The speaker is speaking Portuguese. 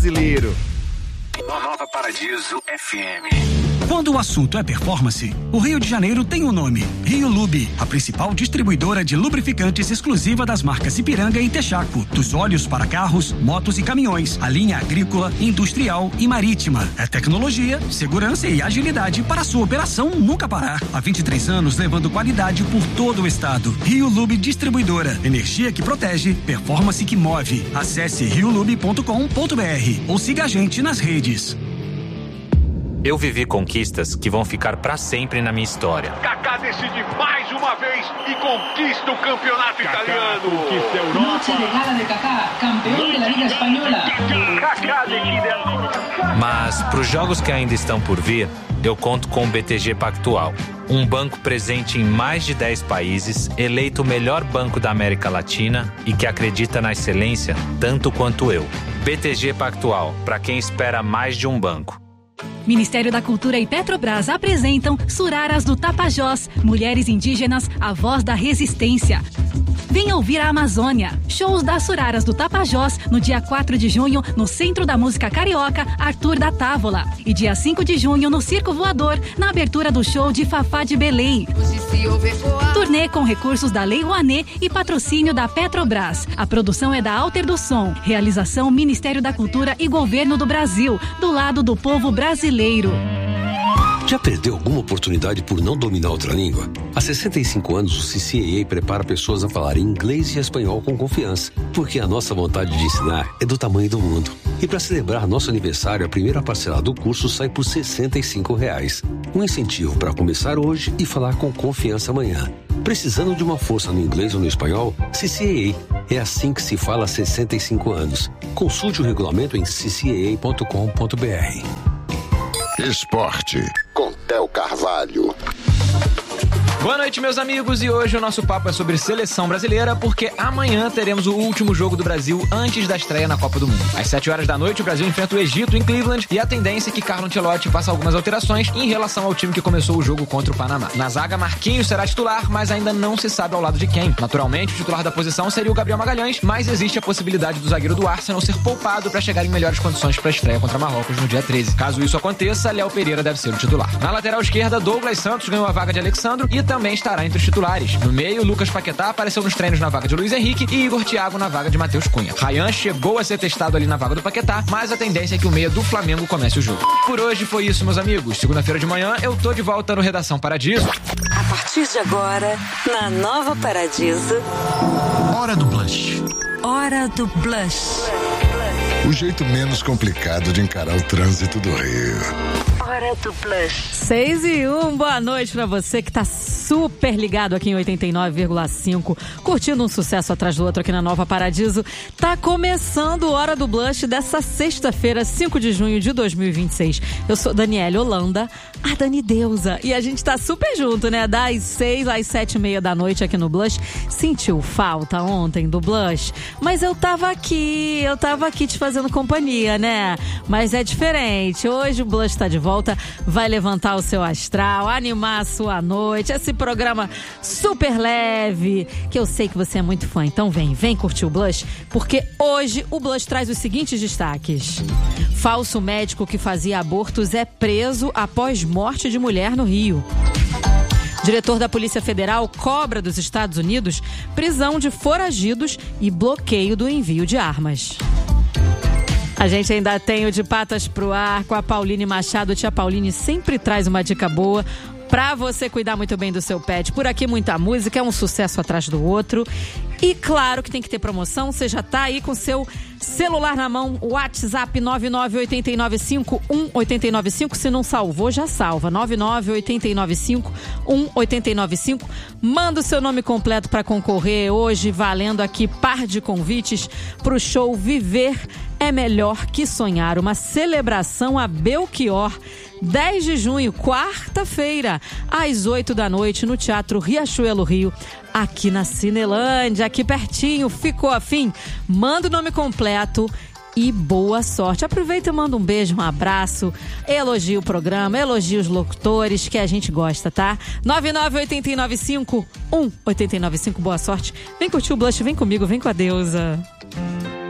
brasileiro. Nova Paradiso FM. Quando o assunto é performance, o Rio de Janeiro tem um nome: Rio Lube, a principal distribuidora de lubrificantes exclusiva das marcas Ipiranga e Texaco. Dos óleos para carros, motos e caminhões, a linha agrícola, industrial e marítima. É tecnologia, segurança e agilidade para a sua operação nunca parar. Há 23 anos levando qualidade por todo o estado. Rio Lube Distribuidora. Energia que protege, performance que move. Acesse riolube.com.br ou siga a gente nas redes. Eu vivi conquistas que vão ficar pra sempre na minha história. Kaká decide mais uma vez e conquista o campeonato italiano. Conquista a Europa. Noche de gala de Kaká, campeão da Liga Espanhola. Kaká decide ancora. Mas pros jogos que ainda estão por vir, eu conto com o BTG Pactual. Um banco presente em mais de 10 países, eleito o melhor banco da América Latina e que acredita na excelência tanto quanto eu. BTG Pactual, para quem espera mais de um banco. Ministério da Cultura e Petrobras apresentam Suraras do Tapajós, Mulheres Indígenas, a voz da resistência. Venha ouvir a Amazônia. Shows das Suraras do Tapajós no dia 4 de junho no Centro da Música Carioca, Arthur da Távola. E dia 5 de junho no Circo Voador, na abertura do show de Fafá de Belém. Turnê com recursos da Lei Rouanet e patrocínio da Petrobras. A produção é da Alter do Som. Realização Ministério da Cultura e Governo do Brasil, do lado do povo brasileiro. Já perdeu alguma oportunidade por não dominar outra língua? Há 65 anos, o CCAA prepara pessoas a falar inglês e espanhol com confiança, porque a nossa vontade de ensinar é do tamanho do mundo. E para celebrar nosso aniversário, a primeira parcela do curso sai por R$ 65. Um incentivo para começar hoje e falar com confiança amanhã. Precisando de uma força no inglês ou no espanhol? CCAA. É assim que se fala há 65 anos. Consulte o regulamento em ccaa.com.br. Esporte, com Theo Carvalho. Boa noite, meus amigos, e hoje o nosso papo é sobre seleção brasileira, porque amanhã teremos o último jogo do Brasil antes da estreia na Copa do Mundo. Às 7 horas da noite, o Brasil enfrenta o Egito em Cleveland, e a tendência é que Carlo Ancelotti faça algumas alterações em relação ao time que começou o jogo contra o Panamá. Na zaga, Marquinhos será titular, mas ainda não se sabe ao lado de quem. Naturalmente, o titular da posição seria o Gabriel Magalhães, mas existe a possibilidade do zagueiro do Arsenal ser poupado para chegar em melhores condições para a estreia contra Marrocos no dia 13. Caso isso aconteça, Léo Pereira deve ser o titular. Na lateral esquerda, Douglas Santos ganhou a vaga de Alexandro e também estará entre os titulares. No meio, Lucas Paquetá apareceu nos treinos na vaga de Luiz Henrique e Igor Thiago na vaga de Matheus Cunha. Ryan chegou a ser testado ali na vaga do Paquetá, mas a tendência é que o meia do Flamengo comece o jogo. Por hoje foi isso, meus amigos. Segunda-feira de manhã eu tô de volta no Redação Paradiso. A partir de agora, na Nova Paradiso, Hora do Blush. Hora do Blush. O jeito menos complicado de encarar o trânsito do Rio. Hora do Blush. 6:01, boa noite pra você que tá super ligado aqui em 89,5, curtindo um sucesso atrás do outro aqui na Nova Paradiso. Tá começando o Hora do Blush dessa sexta-feira, 5 de junho de 2026. Eu sou Daniele Holanda, a Dani Deusa, e a gente tá super junto, né? Das 6 às 7:30 da noite aqui no Blush. Sentiu falta ontem do Blush? Mas eu tava aqui te fazendo companhia, né? Mas é diferente. Hoje o Blush tá de volta, vai levantar o seu astral, animar a sua noite, esse programa super leve, que eu sei que você é muito fã. Então vem curtir o Blush, porque hoje o Blush traz os seguintes destaques. Falso médico que fazia abortos é preso após morte de mulher no Rio. Diretor da Polícia Federal cobra dos Estados Unidos prisão de foragidos e bloqueio do envio de armas. A gente ainda tem o De Patas pro Ar com a Pauline Machado. Tia Pauline sempre traz uma dica boa pra você cuidar muito bem do seu pet. Por aqui muita música, é um sucesso atrás do outro. E claro que tem que ter promoção. Você já tá aí com seu celular na mão, WhatsApp 998951895. Se não salvou, já salva. 998951895. Manda o seu nome completo para concorrer hoje, valendo aqui par de convites pro show Viver é Melhor que Sonhar, uma celebração a Belchior, 10 de junho, quarta-feira, às 8 da noite, no Teatro Riachuelo Rio, aqui na Cinelândia, aqui pertinho. Ficou afim? Manda o nome completo e boa sorte. Aproveita e manda um beijo, um abraço, elogia o programa, elogia os locutores, que a gente gosta, tá? 998951895, boa sorte. Vem curtir o Blush, vem comigo, vem com a Deusa.